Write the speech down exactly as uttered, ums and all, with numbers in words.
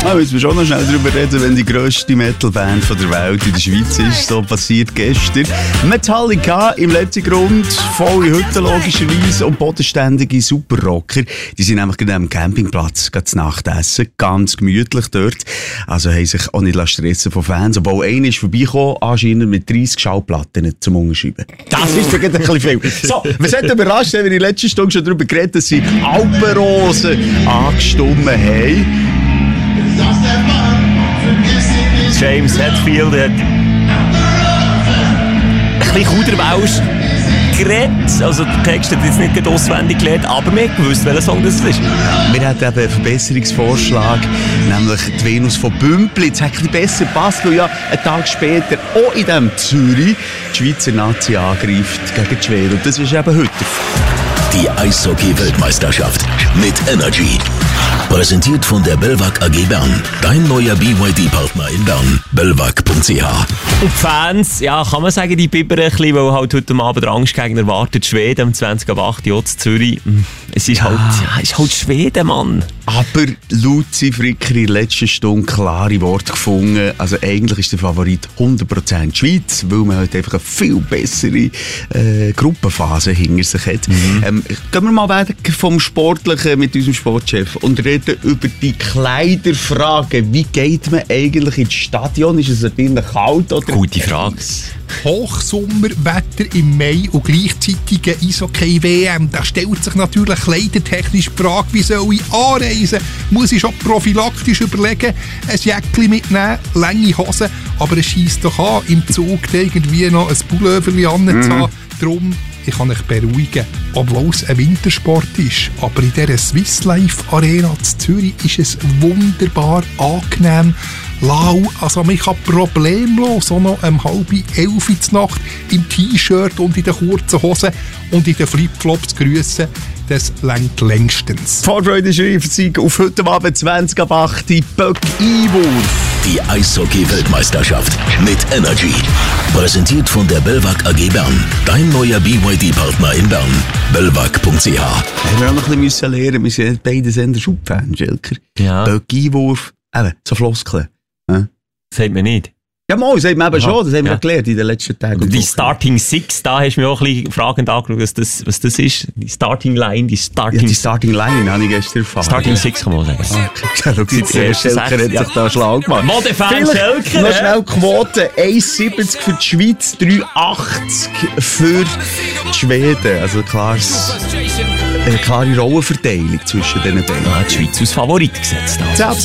Da müssen wir schon noch schnell drüber reden, wenn die grösste Metalband von der Welt in der Schweiz ist. So passiert gestern. Metallica im letzten Grund, volle Hütte logischerweise und bodenständige Superrocker. Die sind nämlich gerade am Campingplatz, gerade zu Nacht essen, ganz gemütlich dort. Also haben sich auch nicht stressen von Fans, obwohl einer ist vorbeigekommen, anscheinend mit dreissig Schallplatten zum Unterschreiben. Das ist doch ein bisschen viel. So, wir sind überrascht, haben wir in der letzten Stunde schon darüber geredet, dass sie Alpenrosen angestimmt haben. James Hetfield hat ein bisschen Kauderwelsch geredet. Also der Text hat jetzt nicht auswendig gelernt, aber wir haben gewusst, welcher Song das ist. Wir hatten eben einen Verbesserungsvorschlag, nämlich die Venus von Bümpliz. Es hat ein bisschen besser gepasst, weil ja einen Tag später auch in diesem Zürich die Schweizer Nazi angreift gegen die Schweden. Und das ist eben heute. Die Eishockey-Weltmeisterschaft mit Energy. Präsentiert von der Belvac A G Bern. Dein neuer B Y D-Partner in Bern. belvac punkt c h. Und die Fans, ja, kann man sagen, die bibbern ein bisschen, weil halt heute Abend der Angstgegner erwartet. Schweden am zwanzig ab acht Uhr in Zürich. Es ist halt, ja, ist halt Schweden, Mann. Aber Luzi Fricker in der letzten Stunde klare Worte gefunden. Also eigentlich ist der Favorit hundert Prozent Schweiz, weil man halt einfach eine viel bessere äh, Gruppenphase hinter sich hat. Mhm. Ähm, gehen wir mal weg vom Sportlichen mit unserem Sportchef und reden über die Kleiderfrage. Wie geht man eigentlich ins Stadion? Ist es natürlich kalt? Oder? Gute Frage. Hochsommerwetter im Mai und gleichzeitig eine Eishockey-W M. Da stellt sich natürlich kleidertechnisch die Frage, wie soll ich anreisen? Muss ich schon prophylaktisch überlegen, ein Jäckchen mitnehmen, lange Hosen, aber es scheisst doch an, im Zug irgendwie noch ein Pullover anzuhaben. Mhm. Darum, ich kann euch beruhigen, obwohl es ein Wintersport ist. Aber in dieser Swiss Life Arena in Zürich ist es wunderbar angenehm. Lau, also man kann problemlos auch noch um halb elf in der Nacht im T-Shirt und in den kurzen Hosen und in den Flipflops grüßen. Das längt längstens. Vorfreude schreibt auf heute Abend zwanzig ab acht die Böck-Einwurf. Die Eishockey-Weltmeisterschaft mit Energy. Präsentiert von der Belvac A G Bern. Dein neuer B Y D-Partner in Bern. belvac punkt c h. Wir haben auch noch ein bisschen lernen. Wir sind beide Sender Schubfans, Schelker. Ja. Böck-Einwurf. Eben, so Floskeln. Ja. Sagt man nicht. Ja, mal, sagt man eben Aha. schon. Das haben wir Ja. gelernt in den letzten Tagen. Und die Starting Six, da hast du mir auch ein bisschen fragend angeschaut, was das, was das ist. Die Starting Line, die Starting... Ja, die Starting Line habe ich gestern erfahren. Starting Six kann man sagen. Okay, schau, der erste Schelker hat sechs, sich da schlau gemacht. Modefan Vielleicht Schelker, noch hä? schnell Quote. eins Komma siebzig für die Schweiz, drei Komma achtzig für die Schweden. Also klares, eine klare Rollenverteilung zwischen diesen beiden. Ja, die Schweiz als Favorit gesetzt. Also.